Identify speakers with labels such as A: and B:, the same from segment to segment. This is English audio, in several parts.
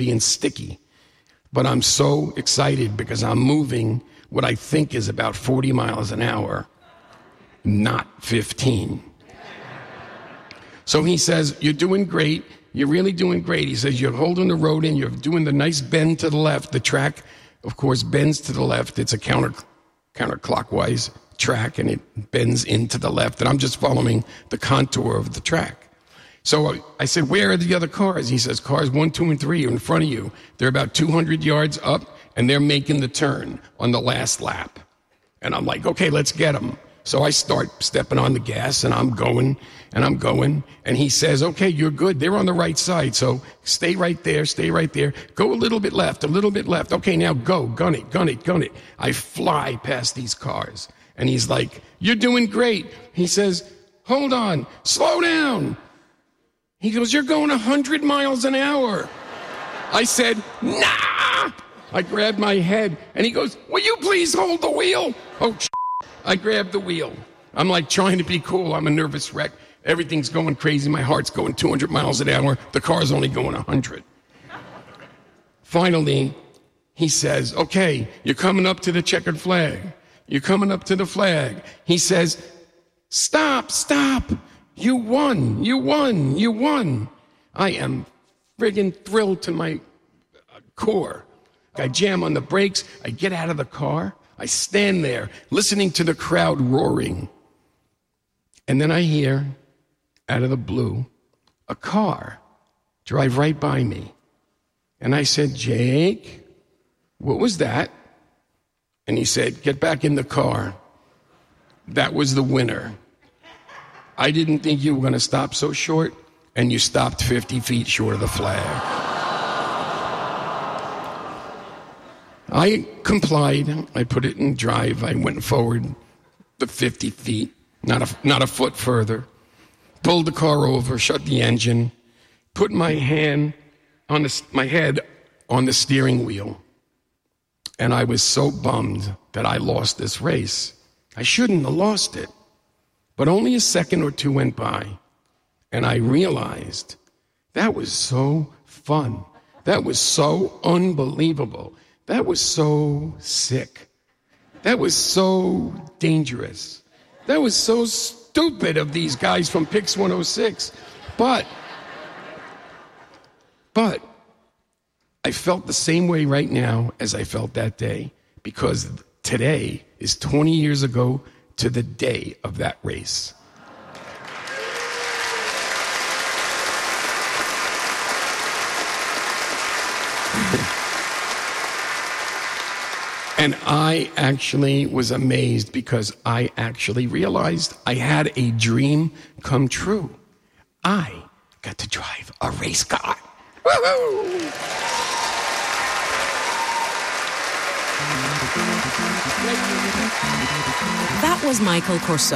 A: being sticky. But I'm so excited because I'm moving what I think is about 40 miles an hour, not 15. So he says, you're doing great. You're really doing great. He says, you're holding the road in. You're doing the nice bend to the left. The track, of course, bends to the left. It's a counterclockwise track, and it bends into the left. And I'm just following the contour of the track. So I said, where are the other cars? He says, cars 1, 2, and 3 are in front of you. They're about 200 yards up, and they're making the turn on the last lap. And I'm like, okay, let's get them. So I start stepping on the gas, and I'm going. And he says, okay, you're good. They're on the right side, so stay right there. Go a little bit left. Okay, now go. Gun it. I fly past these cars. And he's like, you're doing great. He says, hold on, slow down. He goes, you're going 100 miles an hour. I said, nah. I grabbed my head, and he goes, will you please hold the wheel? Oh, I grabbed the wheel. I'm like trying to be cool. I'm a nervous wreck. Everything's going crazy. My heart's going 200 miles an hour. The car's only going 100. Finally, he says, okay, you're coming up to the checkered flag. You're coming up to the flag. He says, stop. You won. I am friggin' thrilled to my core. I jam on the brakes. I get out of the car. I stand there listening to the crowd roaring. And then I hear, out of the blue, a car drive right by me. And I said, Jake, what was that? And he said, get back in the car. That was the winner. I didn't think you were going to stop so short, and you stopped 50 feet short of the flag. I complied. I put it in drive. I went forward the 50 feet, not a foot further. Pulled the car over, shut the engine, put my head on the steering wheel. And I was so bummed that I lost this race. I shouldn't have lost it. But only a second or two went by, and I realized that was so fun. That was so unbelievable. That was so sick. That was so dangerous. That was so stupid of these guys from Pix 106. But I felt the same way right now as I felt that day, because today is 20 years ago to the day of that race. And I actually was amazed because I actually realized I had a dream come true. I got to drive a race car. Woo-hoo!
B: That was Michael Corso.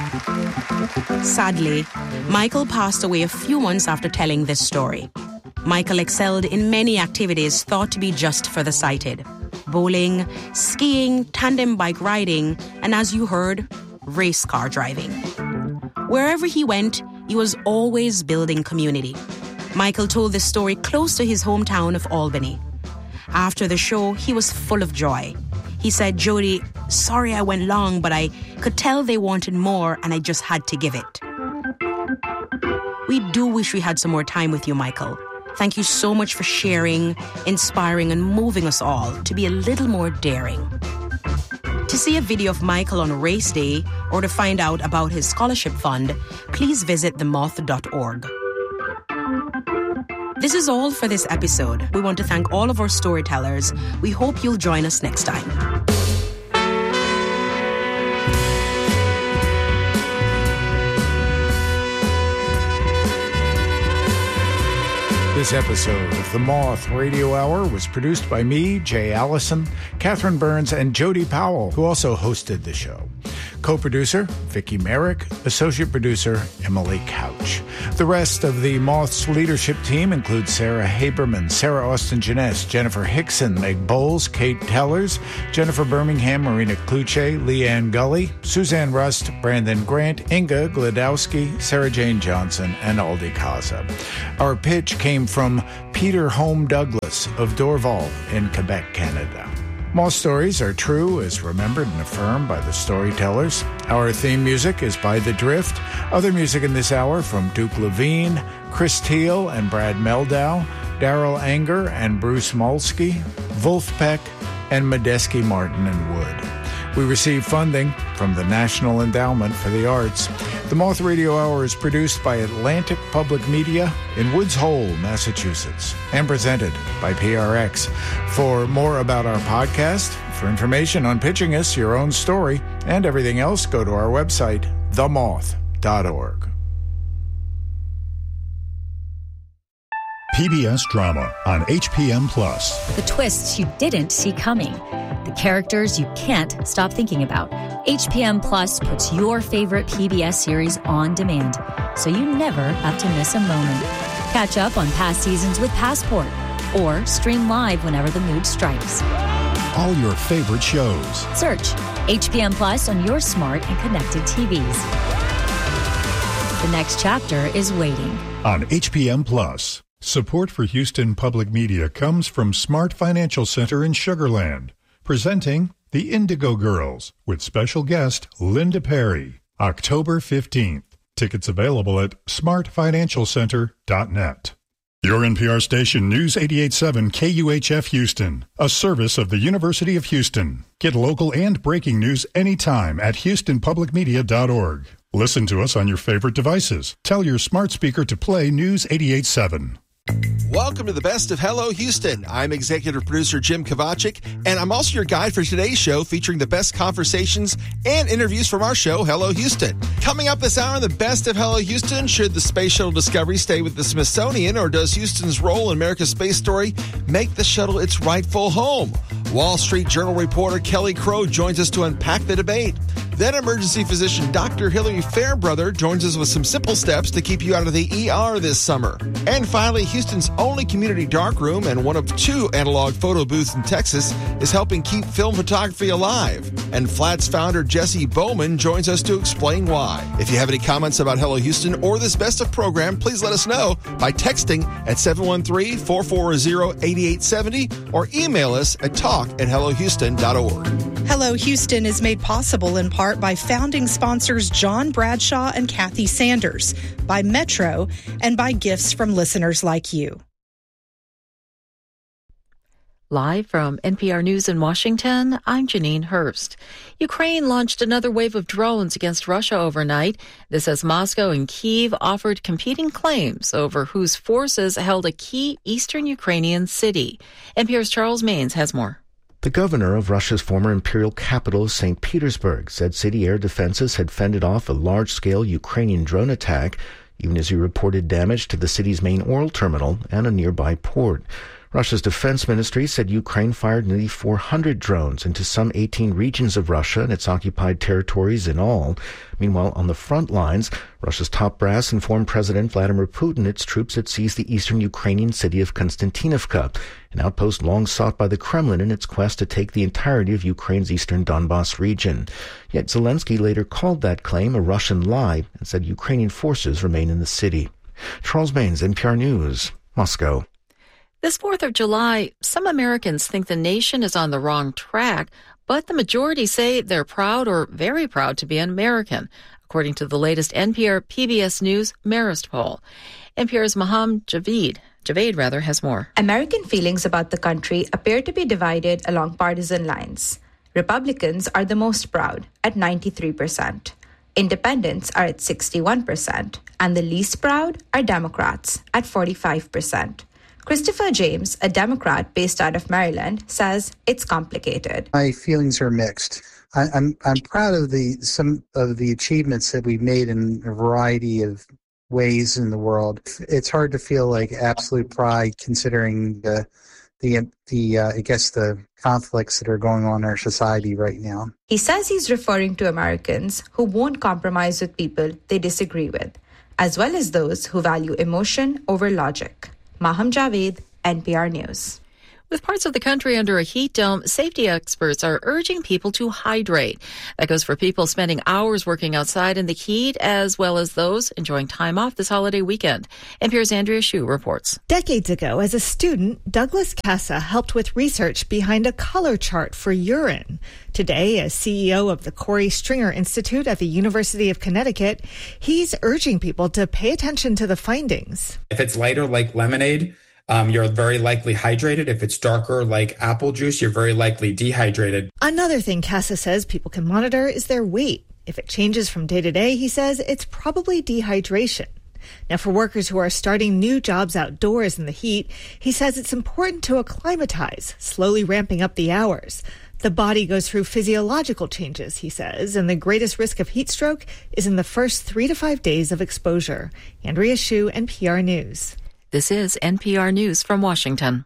B: Sadly, Michael passed away a few months after telling this story. Michael excelled in many activities thought to be just for the sighted. Bowling, skiing, tandem bike riding, and as you heard, race car driving. Wherever he went, he was always building community. Michael told this story close to his hometown of Albany. After the show, he was full of joy. He said, Jody, sorry I went long, but I could tell they wanted more and I just had to give it. We do wish we had some more time with you, Michael. Thank you so much for sharing, inspiring, and moving us all to be a little more daring. To see a video of Michael on race day or to find out about his scholarship fund, please visit themoth.org. This is all for this episode. We want to thank all of our storytellers. We hope you'll join us next time.
C: This episode of The Moth Radio Hour was produced by me, Jay Allison, Catherine Burns, and Jody Powell, who also hosted the show. Co-producer, Vicki Merrick. Associate producer, Emily Couch. The rest of the Moth's leadership team includes Sarah Haberman, Sarah Austin-Jeunesse, Jennifer Hickson, Meg Bowles, Kate Tellers, Jennifer Birmingham, Marina Kluche, Leanne Gully, Suzanne Rust, Brandon Grant, Inga Gladowski, Sarah Jane Johnson, and Aldi Kaza. Our pitch came from Peter Home Douglas of Dorval in Quebec, Canada. Most stories are true as remembered and affirmed by the storytellers. Our theme music is by The Drift. Other music in this hour from Duke Levine, Chris Teal and Brad Meldow, Daryl Anger and Bruce Molsky, Wolfpack, and Medeski Martin and Wood. We receive funding from the National Endowment for the Arts. The Moth Radio Hour is produced by Atlantic Public Media in Woods Hole, Massachusetts, and presented by PRX. For more about our podcast, for information on pitching us your own story, and everything else, go to our website, themoth.org.
D: PBS drama on HPM+.
E: The twists you didn't see coming. The characters you can't stop thinking about. HPM Plus puts your favorite PBS series on demand, so you never have to miss a moment. Catch up on past seasons with Passport, or stream live whenever the mood strikes.
D: All your favorite shows.
E: Search HPM Plus on your smart and connected TVs. The next chapter is waiting.
D: On HPM Plus. Support for Houston Public Media comes from Smart Financial Center in Sugar Land, presenting The Indigo Girls with special guest Linda Perry, October 15th. Tickets available at smartfinancialcenter.net. Your NPR station News 88.7 KUHF Houston, a service of the University of Houston. Get local and breaking news anytime at houstonpublicmedia.org. Listen to us on your favorite devices. Tell your smart speaker to play News 88.7.
F: Welcome to the Best of Hello Houston. I'm executive producer Jim Kovacic, and I'm also your guide for today's show featuring the best conversations and interviews from our show, Hello Houston. Coming up this hour on the Best of Hello Houston, should the Space Shuttle Discovery stay with the Smithsonian, or does Houston's role in America's space story make the shuttle its rightful home? Wall Street Journal reporter Kelly Crow joins us to unpack the debate. Then emergency physician Dr. Hillary Fairbrother joins us with some simple steps to keep you out of the ER this summer. And finally, Houston's only community darkroom and one of 2 analog photo booths in Texas is helping keep film photography alive. And Flats founder Jesse Bowman joins us to explain why. If you have any comments about Hello Houston or this Best of program, please let us know by texting at 713-440-8870 or email us at talk@hellohouston.org.
G: Hello Houston is made possible in part by founding sponsors John Bradshaw and Kathy Sanders, by Metro, and by gifts from listeners like you.
H: Live from NPR News in Washington, I'm Janine Hurst. Ukraine launched another wave of drones against Russia overnight. This as Moscow and Kyiv offered competing claims over whose forces held a key eastern Ukrainian city. NPR's Charles Maines has more.
I: The governor of Russia's former imperial capital, St. Petersburg, said city air defenses had fended off a large-scale Ukrainian drone attack, even as he reported damage to the city's main oil terminal and a nearby port. Russia's defense ministry said Ukraine fired nearly 400 drones into some 18 regions of Russia and its occupied territories in all. Meanwhile, on the front lines, Russia's top brass informed President Vladimir Putin its troops had seized the eastern Ukrainian city of Konstantinovka, an outpost long sought by the Kremlin in its quest to take the entirety of Ukraine's eastern Donbas region. Yet Zelensky later called that claim a Russian lie and said Ukrainian forces remain in the city. Charles Maines, NPR News, Moscow.
H: This 4th of July, some Americans think the nation is on the wrong track, but the majority say they're proud or very proud to be an American, according to the latest NPR PBS News Marist poll. NPR's Maham Javaid has more.
J: American feelings about the country appear to be divided along partisan lines. Republicans are the most proud at 93%. Independents are at 61%, and the least proud are Democrats at 45%. Christopher James, a Democrat based out of Maryland, says it's complicated.
K: My feelings are mixed. I'm proud of some of the achievements that we've made in a variety of ways in the world. It's hard to feel like absolute pride considering the conflicts that are going on in our society right now.
J: He says he's referring to Americans who won't compromise with people they disagree with, as well as those who value emotion over logic. Maham Javaid, NPR News.
H: With parts of the country under a heat dome, safety experts are urging people to hydrate. That goes for people spending hours working outside in the heat, as well as those enjoying time off this holiday weekend. NPR's Andrea Hsu reports.
L: Decades ago, as a student, Douglas Casa helped with research behind a color chart for urine. Today, as CEO of the Corey Stringer Institute at the University of Connecticut, he's urging people to pay attention to the findings.
M: If it's lighter, like lemonade, you're very likely hydrated. If it's darker, like apple juice, you're very likely dehydrated.
L: Another thing Casa says people can monitor is their weight. If it changes from day to day, he says it's probably dehydration. Now, for workers who are starting new jobs outdoors in the heat, he says it's important to acclimatize, slowly ramping up the hours. The body goes through physiological changes, he says, and the greatest risk of heat stroke is in the first 3 to 5 days of exposure. Andrea Hsu, NPR News.
H: This is NPR News from Washington.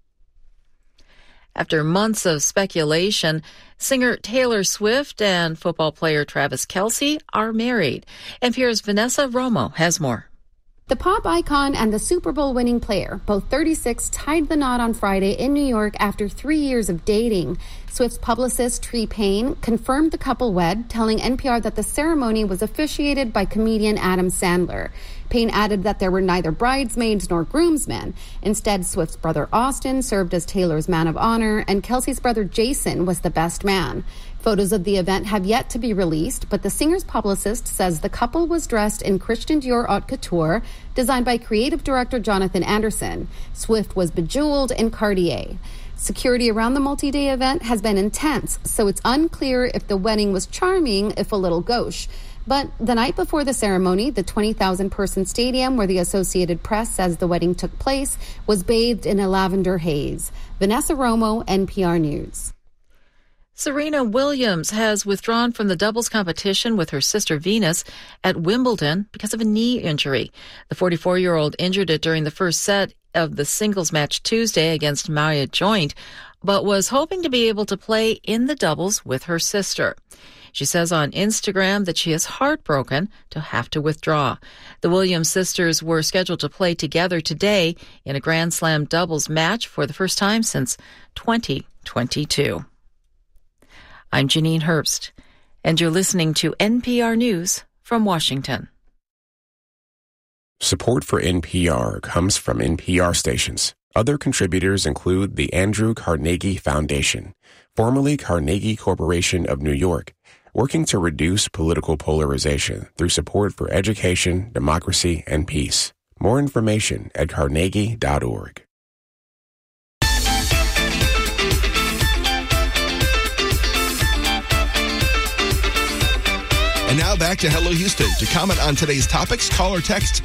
H: After months of speculation, singer Taylor Swift and football player Travis Kelce are married. NPR's Vanessa Romo has more.
N: The pop icon and the Super Bowl winning player, both 36, tied the knot on Friday in New York after 3 years of dating. Swift's publicist, Tree Payne, confirmed the couple wed, telling NPR that the ceremony was officiated by comedian Adam Sandler. Payne added that there were neither bridesmaids nor groomsmen. Instead, Swift's brother Austin served as Taylor's man of honor, and Kelce's brother Jason was the best man. Photos of the event have yet to be released, but the singer's publicist says the couple was dressed in Christian Dior haute couture, designed by creative director Jonathan Anderson. Swift was bejeweled in Cartier. Security around the multi-day event has been intense, so it's unclear if the wedding was charming, if a little gauche. But the night before the ceremony, the 20,000-person stadium where the Associated Press says the wedding took place was bathed in a lavender haze. Vanessa Romo, NPR News.
H: Serena Williams has withdrawn from the doubles competition with her sister Venus at Wimbledon because of a knee injury. The 44-year-old injured it during the first set of the singles match Tuesday against Maya Joint, but was hoping to be able to play in the doubles with her sister. She says on Instagram that she is heartbroken to have to withdraw. The Williams sisters were scheduled to play together today in a Grand Slam doubles match for the first time since 2022. I'm Janine Herbst, and you're listening to NPR News from Washington.
O: Support for NPR comes from NPR stations. Other contributors include the Andrew Carnegie Foundation, formerly Carnegie Corporation of New York, working to reduce political polarization through support for education, democracy, and peace. More information at carnegie.org.
F: And now back to Hello Houston. To comment on today's topics, call or text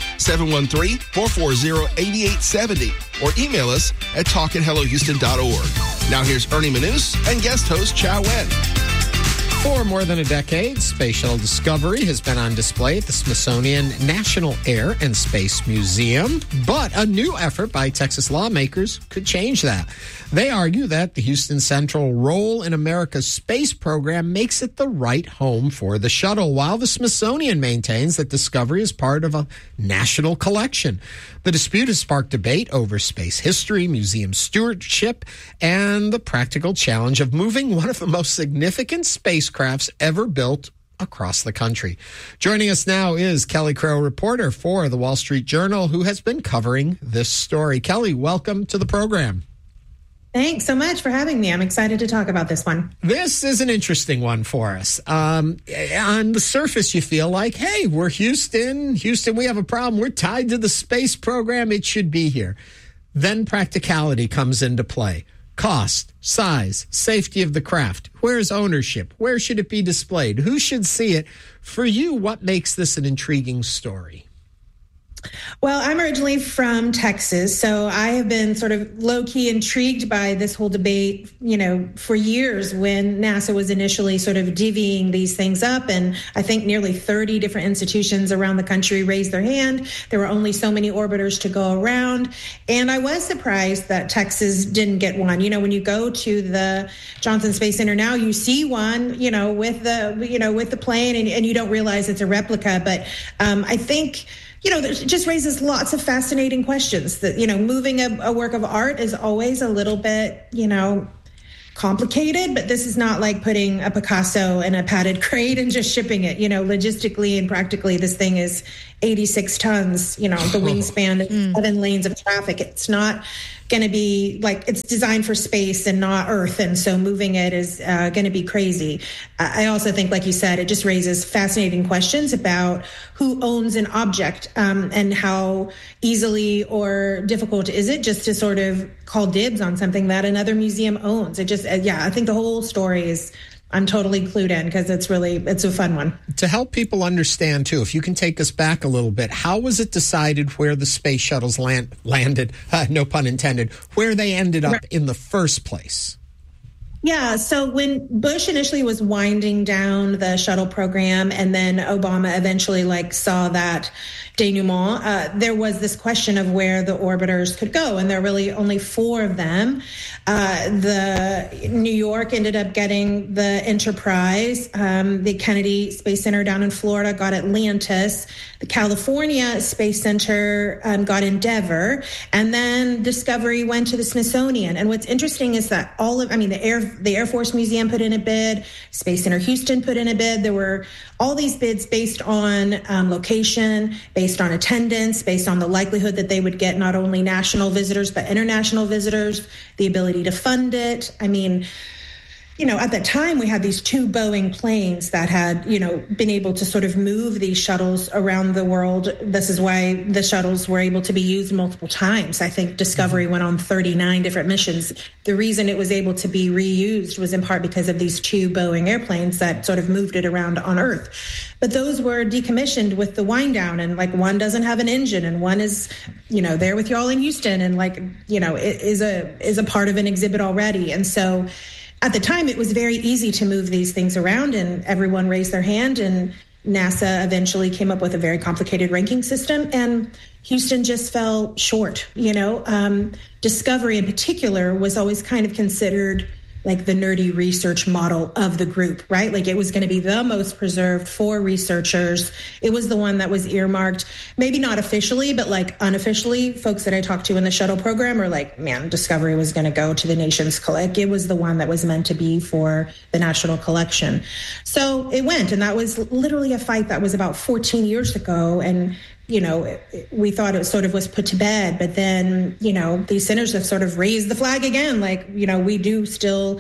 F: 713-440-8870 or email us at talk@hellohouston.org. Now here's Ernie Manous and guest host Chow Wen.
P: For more than a decade, Space Shuttle Discovery has been on display at the Smithsonian National Air and Space Museum. But a new effort by Texas lawmakers could change that. They argue that the Houston Central role in America's space program makes it the right home for the shuttle, while the Smithsonian maintains that Discovery is part of a national collection. The dispute has sparked debate over space history, museum stewardship, and the practical challenge of moving one of the most significant spacecrafts ever built across the country. Joining us now is Kelly Crow, reporter for The Wall Street Journal, who has been covering this story. Kelly, welcome to the program.
Q: Thanks so much for having me. I'm excited to talk about this one.
P: This is an interesting one for us. On the surface, you feel like, hey, we're Houston. Houston, we have a problem. We're tied to the space program. It should be here. Then practicality comes into play. Cost, size, safety of the craft. Where's ownership? Where should it be displayed? Who should see it? For you, what makes this an intriguing story?
Q: Well, I'm originally from Texas, so I have been sort of low-key intrigued by this whole debate, for years when NASA was initially sort of divvying these things up. And I think nearly 30 different institutions around the country raised their hand. There were only so many orbiters to go around. And I was surprised that Texas didn't get one. When you go to the Johnson Space Center now, you see one, with the plane and you don't realize it's a replica. But I think it just raises lots of fascinating questions. That, moving a work of art is always a little bit, complicated, but this is not like putting a Picasso in a padded crate and just shipping it. Logistically and practically, this thing is 86 tons, the wingspan is 7 lanes of traffic. It's not going to be it's designed for space and not Earth. And so moving it is going to be crazy. I also think, like you said, it just raises fascinating questions about who owns an object and how easily or difficult is it just to sort of call dibs on something that another museum owns. It just, I think the whole story is, I'm totally clued in because it's a fun one.
P: To help people understand, too, if you can take us back a little bit, how was it decided where the space shuttles landed, no pun intended, where they ended up in the first place?
Q: Yeah, so when Bush initially was winding down the shuttle program and then Obama eventually saw that denouement, there was this question of where the orbiters could go. And there are really only 4 of them. The New York ended up getting the Enterprise. The Kennedy Space Center down in Florida got Atlantis. The California Space Center got Endeavour. And then Discovery went to the Smithsonian. And what's interesting is that the Air Force Museum put in a bid, Space Center Houston put in a bid. There were all these bids based on location, based on attendance, based on the likelihood that they would get not only national visitors, but international visitors, the ability to fund it. At that time, we had these 2 Boeing planes that had, been able to sort of move these shuttles around the world. This is why the shuttles were able to be used multiple times. I think Discovery went on 39 different missions. The reason it was able to be reused was in part because of these 2 Boeing airplanes that sort of moved it around on Earth. But those were decommissioned with the wind down, and one doesn't have an engine, and one is, there with y'all in Houston, and is a part of an exhibit already. And so at the time, it was very easy to move these things around, and everyone raised their hand, and NASA eventually came up with a very complicated ranking system, and Houston just fell short. Discovery in particular was always kind of considered the nerdy research model of the group, right? It was going to be the most preserved for researchers. It was the one that was earmarked, maybe not officially, but unofficially. Folks that I talked to in the shuttle program are man, Discovery was going to go to the nation's collection. It was the one that was meant to be for the national collection. So it went, and that was literally a fight that was about 14 years ago. And we thought it sort of was put to bed, but then, these centers have sort of raised the flag again. We do still,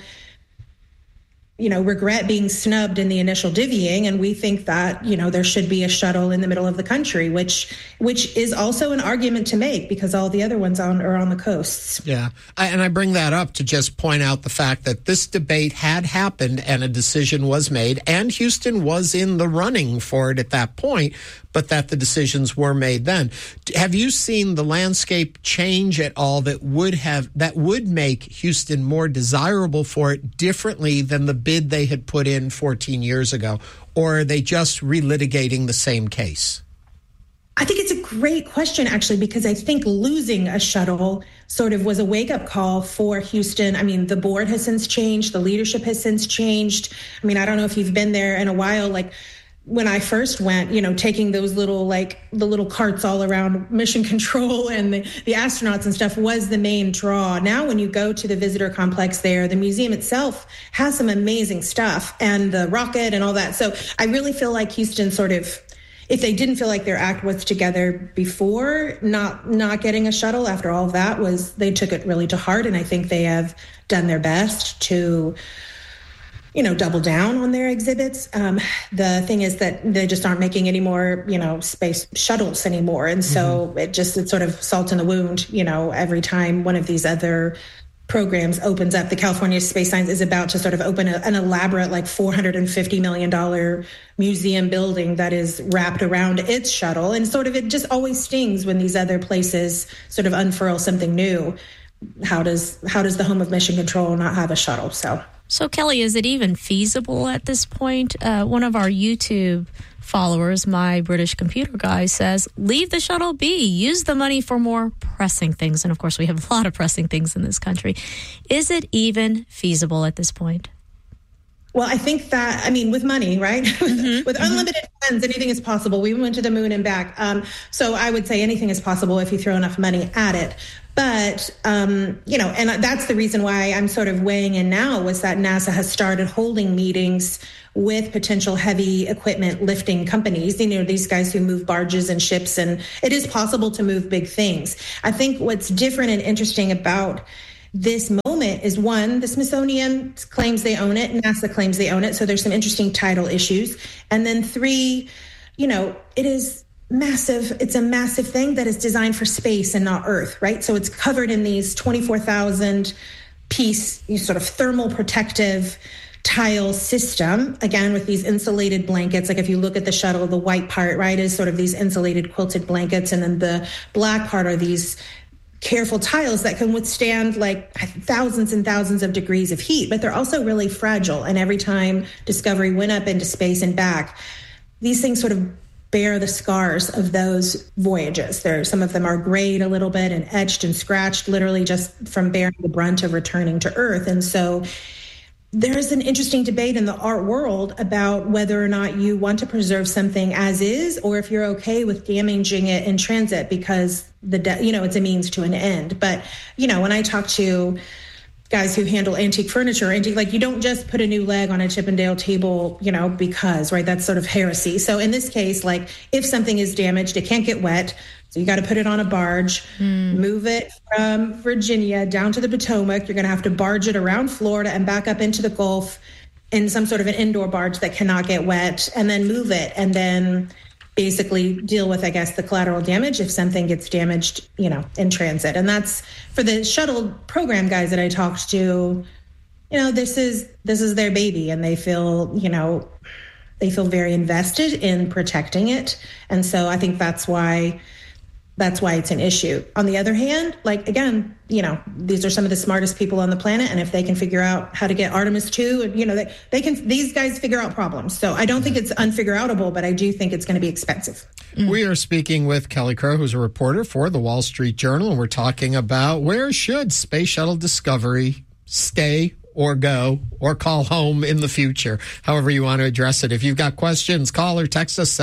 Q: regret being snubbed in the initial divvying. And we think that, there should be a shuttle in the middle of the country, which is also an argument to make because all the other ones are on the coasts.
P: Yeah. And I bring that up to just point out the fact that this debate had happened and a decision was made, and Houston was in the running for it at that point, but that the decisions were made then. Have you seen the landscape change at all that would make Houston more desirable for it differently than the bid they had put in 14 years ago? Or are they just relitigating the same case?
Q: I think it's a great question, actually, because I think losing a shuttle sort of was a wake-up call for Houston. The board has since changed. The leadership has since changed. I don't know if you've been there in a while, when I first went, taking those little, the little carts all around mission control and the astronauts and stuff was the main draw. Now, when you go to the visitor complex there, the museum itself has some amazing stuff and the rocket and all that. So I really feel like Houston sort of, if they didn't feel like their act was together before, not getting a shuttle after all of that they took it really to heart. And I think they have done their best to double down on their exhibits. The thing is that they just aren't making any more, space shuttles anymore. And so it's sort of salt in the wound, every time one of these other programs opens up. The California Space Science is about to sort of open an elaborate, $450 million museum building that is wrapped around its shuttle. And sort of it just always stings when these other places sort of unfurl something new. How does the home of mission control not have a shuttle?
R: So, Kelly, is it even feasible at this point? One of our YouTube followers, my British computer guy, says, leave the shuttle be. Use the money for more pressing things. And, of course, we have a lot of pressing things in this country. Is it even feasible at this point?
Q: Well, I think that, with money, right? With unlimited funds, anything is possible. We went to the moon and back. So I would say anything is possible if you throw enough money at it. But, and that's the reason why I'm sort of weighing in now, was that NASA has started holding meetings with potential heavy equipment lifting companies, these guys who move barges and ships, and it is possible to move big things. I think what's different and interesting about this moment is, one, the Smithsonian claims they own it, NASA claims they own it, so there's some interesting title issues. And then 3, it is massive. It's a massive thing that is designed for space and not Earth, right? So it's covered in these 24,000 piece sort of thermal protective tile system, again, with these insulated blankets. Like if you look at the shuttle, the white part, right, is sort of these insulated quilted blankets. And then the black part are these careful tiles that can withstand like thousands and thousands of degrees of heat, but they're also really fragile. And every time Discovery went up into space and back, these things sort of bear the scars of those voyages. Some of them are grayed a little bit and etched and scratched, literally just from bearing the brunt of returning to Earth. And so there's an interesting debate in the art world about whether or not you want to preserve something as is, or if you're okay with damaging it in transit because it's a means to an end. But, when I talk to guys who handle antique furniture, you don't just put a new leg on a Chippendale table, because, right, that's sort of heresy. So in this case, like if something is damaged, it can't get wet. So you got to put it on a barge, move it from Virginia down to the Potomac. You're going to have to barge it around Florida and back up into the Gulf in some sort of an indoor barge that cannot get wet, and then move it, and then basically deal with, I guess, the collateral damage if something gets damaged, in transit. And that's for the shuttle program guys that I talked to, this is their baby, and they feel, very invested in protecting it. And so I think that's why it's an issue. On the other hand, again, these are some of the smartest people on the planet. And if they can figure out how to get Artemis 2, these guys figure out problems. So I don't think it's unfigure-outable, but I do think it's going to be expensive.
P: We are speaking with Kelly Crow, who's a reporter for the Wall Street Journal. And we're talking about where should Space Shuttle Discovery stay or go or call home in the future, however you want to address it. If you've got questions, call or text us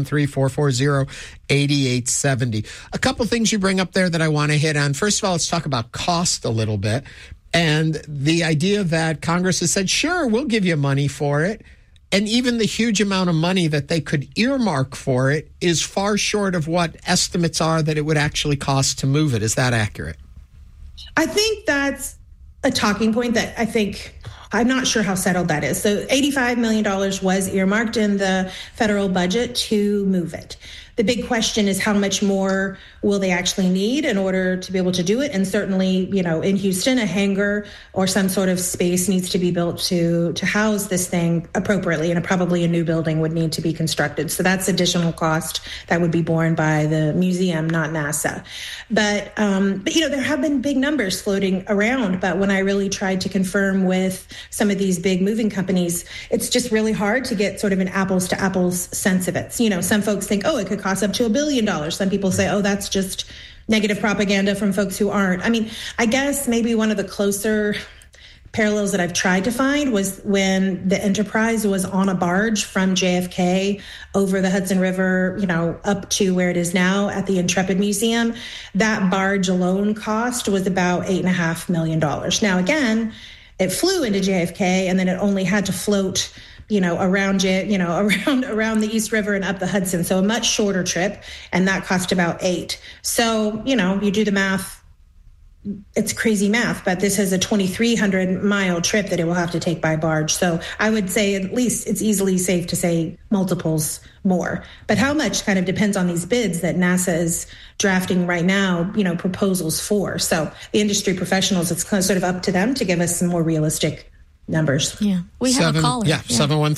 P: 713-440-8870. A couple things you bring up there that I want to hit on. First of all, let's talk about cost a little bit. And the idea that Congress has said, sure, we'll give you money for it. And even the huge amount of money that they could earmark for it is far short of what estimates are that it would actually cost to move it. Is that accurate?
Q: I think that's a talking point that I'm not sure how settled that is. So $85 million was earmarked in the federal budget to move it. The big question is how much more will they actually need in order to be able to do it? And certainly, in Houston, a hangar or some sort of space needs to be built to house this thing appropriately, and probably a new building would need to be constructed. So that's additional cost that would be borne by the museum, not NASA. But there have been big numbers floating around. But when I really tried to confirm with some of these big moving companies, it's just really hard to get sort of an apples to apples sense of it. Some folks think, it could cost up to $1 billion. Some people say, that's just negative propaganda from folks who aren't. I guess maybe one of the closer parallels that I've tried to find was when the Enterprise was on a barge from JFK over the Hudson River, up to where it is now at the Intrepid Museum. That barge alone cost was about $8.5 million. Now, again, it flew into JFK, and then it only had to float around the East River and up the Hudson. So a much shorter trip, and that cost about $8 million. So, you do the math, it's crazy math, but this is a 2,300 mile trip that it will have to take by barge. So I would say at least it's easily safe to say multiples more. But how much kind of depends on these bids that NASA is drafting right now, proposals for. So the industry professionals, it's kind of sort of up to them to give us some more realistic numbers.
R: Yeah. We have a caller.
P: Yeah,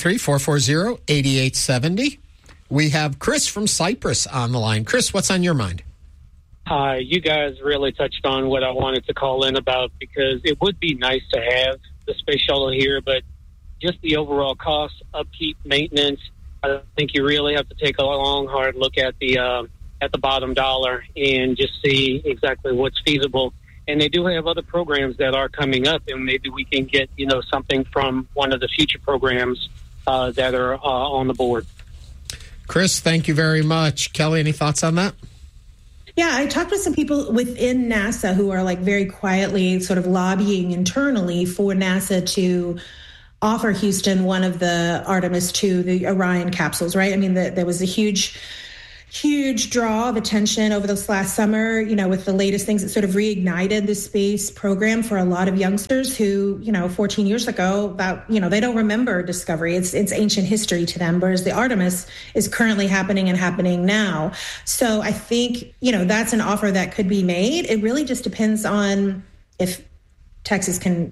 P: 713-440-8870. We have Chris from Cyprus on the line. Chris, what's on your mind?
S: Hi, you guys really touched on what I wanted to call in about, because it would be nice to have the space shuttle here, but just the overall cost, upkeep, maintenance, I think you really have to take a long, hard look at the bottom dollar and just see exactly what's feasible. And they do have other programs that are coming up, and maybe we can get, something from one of the future programs that are on the board.
P: Chris, thank you very much. Kelly, any thoughts on that?
Q: Yeah, I talked with some people within NASA who are like very quietly sort of lobbying internally for NASA to offer Houston one of the Artemis II, the Orion capsules, right? I mean, there was a huge draw of attention over this last summer, with the latest things that sort of reignited the space program for a lot of youngsters who, 14 years ago, they don't remember Discovery. It's ancient history to them, whereas the Artemis is currently happening now. So I think, that's an offer that could be made. It really just depends on if Texas can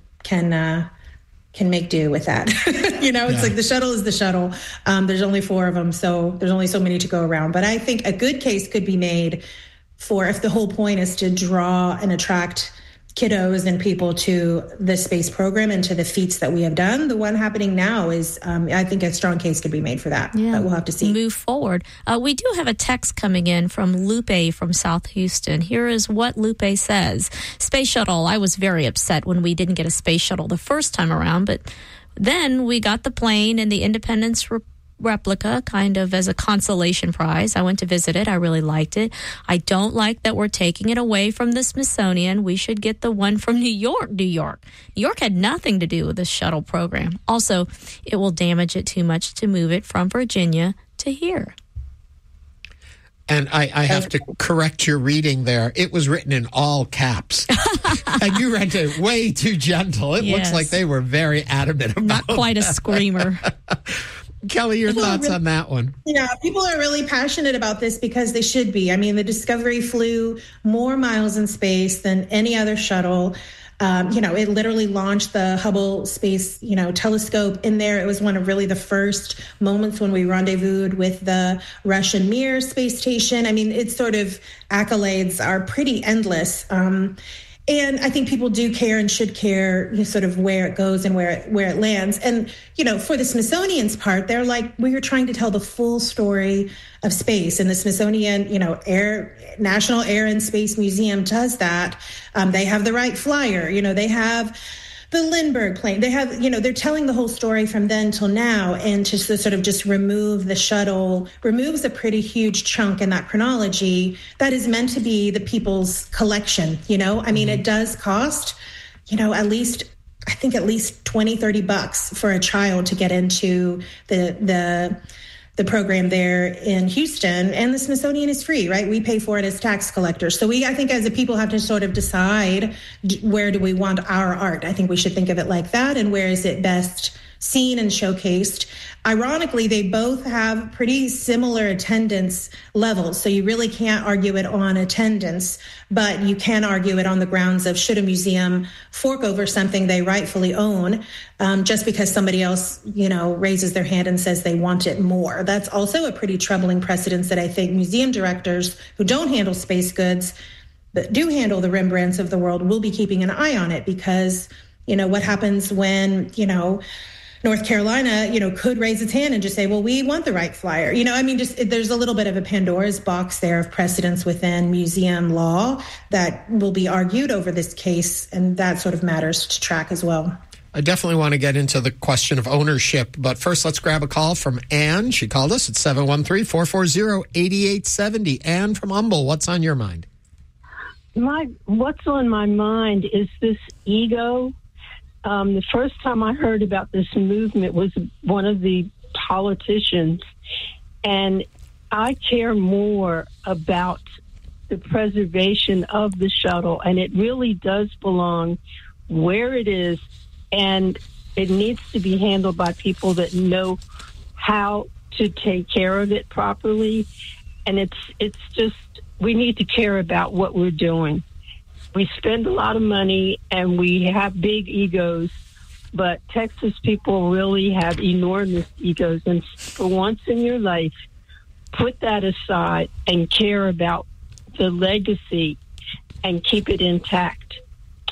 Q: make do with that. It's like the shuttle is the shuttle. There's only 4 of them, so there's only so many to go around. But I think a good case could be made for if the whole point is to draw and attract kiddos and people to the space program and to the feats that we have done. The one happening now is, I think a strong case could be made for that.
R: Yeah.
Q: But we'll have to see.
R: Move forward. We do have a text coming in from Lupe from South Houston. Here is what Lupe says. Space shuttle. I was very upset when we didn't get a space shuttle the first time around, but then we got the plane and the Independence replica kind of as a consolation prize. I went to visit it. I really liked it. I don't like that we're taking it away from the Smithsonian. We should get the one from New York. New York had nothing to do with the shuttle program. Also, it will damage it too much to move it from Virginia to here.
P: And I have to correct your reading there. It was written in all caps. And you read it way too gentle. It looks like they were very adamant about
R: Not quite a screamer.
P: Kelly, your thoughts on that one?
Q: Yeah, people are really passionate about this because they should be. I mean, the Discovery flew more miles in space than any other shuttle. It literally launched the Hubble Space, telescope in there. It was one of really the first moments when we rendezvoused with the Russian Mir space station. I mean, its sort of accolades are pretty endless. And I think people do care and should care sort of where it goes and where it lands. And, for the Smithsonian's part, they're like, we are trying to tell the full story of space. And the Smithsonian, National Air and Space Museum does that. They have the Wright Flyer, they have the Lindbergh plane. They have, they're telling the whole story from then till now. And to sort of just remove the shuttle removes a pretty huge chunk in that chronology that is meant to be the people's collection. I mean, it does cost, at least $20-$30 for a child to get into the program there in Houston, and the Smithsonian is free, right? We pay for it as tax collectors. So I think as a people have to sort of decide where do we want our art. I think we should think of it like that, and where is it best seen and showcased. Ironically, they both have pretty similar attendance levels, so you really can't argue it on attendance, but you can argue it on the grounds of should a museum fork over something they rightfully own just because somebody else, raises their hand and says they want it more. That's also a pretty troubling precedence that I think museum directors who don't handle space goods but do handle the Rembrandts of the world will be keeping an eye on it, because, what happens when, North Carolina, could raise its hand and just say, well, we want the Wright Flyer. There's a little bit of a Pandora's box there of precedents within museum law that will be argued over this case, and that sort of matters to track as well.
P: I definitely want to get into the question of ownership, but first let's grab a call from Anne. She called us at 713-440-8870. Anne from Humble, what's on your mind?
T: What's on my mind is this ego. The first time I heard about this movement was one of the politicians, and I care more about the preservation of the shuttle, and it really does belong where it is, and it needs to be handled by people that know how to take care of it properly, and it's just, we need to care about what we're doing. We spend a lot of money and we have big egos, but Texas people really have enormous egos. And for once in your life, put that aside and care about the legacy and keep it intact.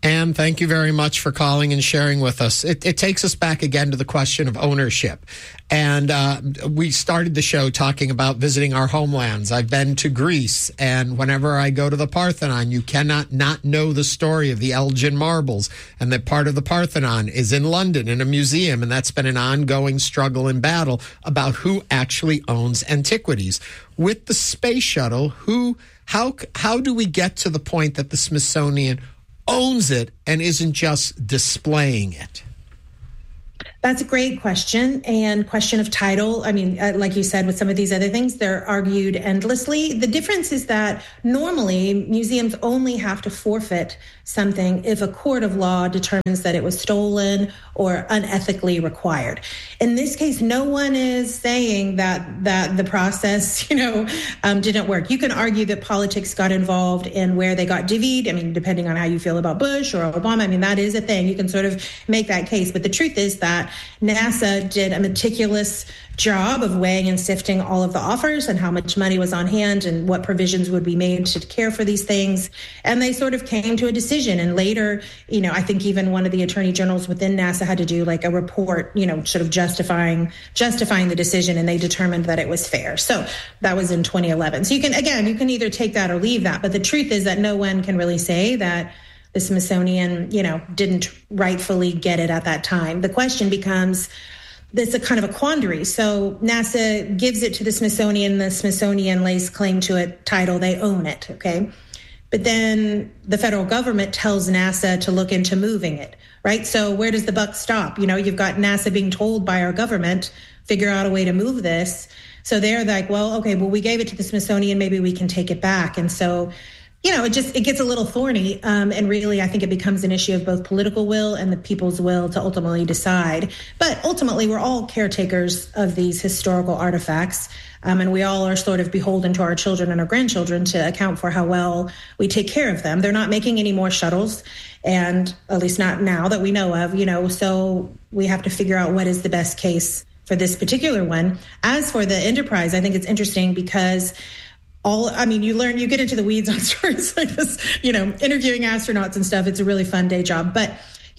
P: Anne, thank you very much for calling and sharing with us. It takes us back again to the question of ownership. And we started the show talking about visiting our homelands. I've been to Greece, and whenever I go to the Parthenon, you cannot not know the story of the Elgin marbles. And that part of the Parthenon is in London in a museum, and that's been an ongoing struggle and battle about who actually owns antiquities. With the space shuttle, how do we get to the point that the Smithsonian owns it and isn't just displaying it?
Q: That's a great question, and question of title. I mean, like you said, with some of these other things, they're argued endlessly. The difference is that normally museums only have to forfeit something if a court of law determines that it was stolen or unethically required. In this case, no one is saying that the process, didn't work. You can argue that politics got involved in where they got divvied. I mean, depending on how you feel about Bush or Obama, I mean, that is a thing. You can sort of make that case. But the truth is that NASA did a meticulous job of weighing and sifting all of the offers and how much money was on hand and what provisions would be made to care for these things. And they sort of came to a decision. And later, I think even one of the attorney generals within NASA had to do like a report, sort of justifying the decision, and they determined that it was fair. So that was in 2011. So you can either take that or leave that. But the truth is that no one can really say that the Smithsonian, didn't rightfully get it at that time. The question becomes, this a kind of a quandary. So NASA gives it to the Smithsonian lays claim to it, title, they own it, okay? But then the federal government tells NASA to look into moving it, right? So where does the buck stop? You've got NASA being told by our government, figure out a way to move this. So they're like, we gave it to the Smithsonian, maybe we can take it back. And so it gets a little thorny. And really, I think it becomes an issue of both political will and the people's will to ultimately decide. But ultimately, we're all caretakers of these historical artifacts. And we all are sort of beholden to our children and our grandchildren to account for how well we take care of them. They're not making any more shuttles, and at least not now that we know of, so we have to figure out what is the best case for this particular one. As for the Enterprise, I think it's interesting because you get into the weeds on stories like this, interviewing astronauts and stuff. It's a really fun day job. But,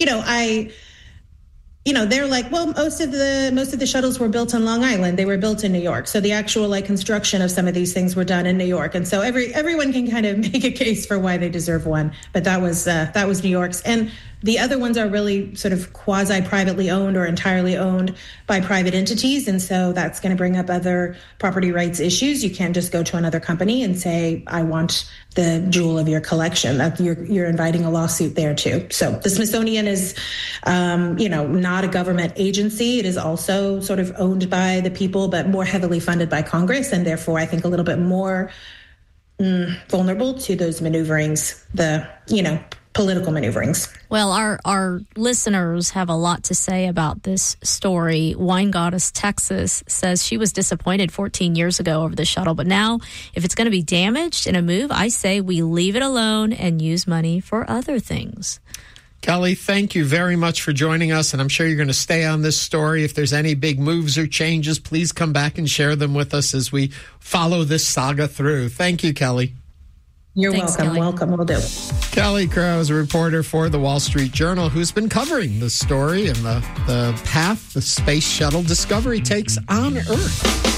Q: they're like, well, most of the shuttles were built on Long Island. They were built in New York. So the actual construction of some of these things were done in New York. And so everyone can kind of make a case for why they deserve one. But that was New York's. And the other ones are really sort of quasi-privately owned or entirely owned by private entities. And so that's going to bring up other property rights issues. You can't just go to another company and say, I want the jewel of your collection. That you're inviting a lawsuit there too. So the Smithsonian is, not a government agency. It is also sort of owned by the people, but more heavily funded by Congress. And therefore, I think a little bit more vulnerable to those maneuverings, political maneuverings.
R: Well, our listeners have a lot to say about this story. Wine Goddess Texas says she was disappointed 14 years ago over the shuttle, but now if it's going to be damaged in a move, I say we leave it alone and use money for other things.
P: Kelly, thank you very much for joining us, and I'm sure you're going to stay on this story. If there's any big moves or changes, please come back and share them with us as we follow this saga through. Thank you, Kelly.
Q: Thanks, welcome. Kelly. Welcome. We'll do.
P: Kelly Crow is a reporter for the Wall Street Journal who's been covering the story and the path the space shuttle Discovery takes on Earth.